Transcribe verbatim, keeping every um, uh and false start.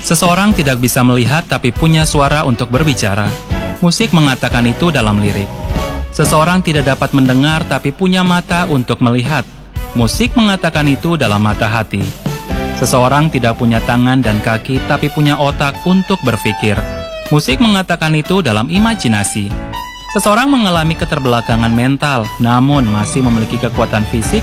Seseorang tidak bisa melihat tapi punya suara untuk berbicara. Musik mengatakan itu dalam lirik. Seseorang tidak dapat mendengar tapi punya mata untuk melihat. Musik mengatakan itu dalam mata hati. Seseorang tidak punya tangan dan kaki tapi punya otak untuk berpikir. Musik mengatakan itu dalam imajinasi. Seseorang mengalami keterbelakangan mental namun masih memiliki kekuatan fisik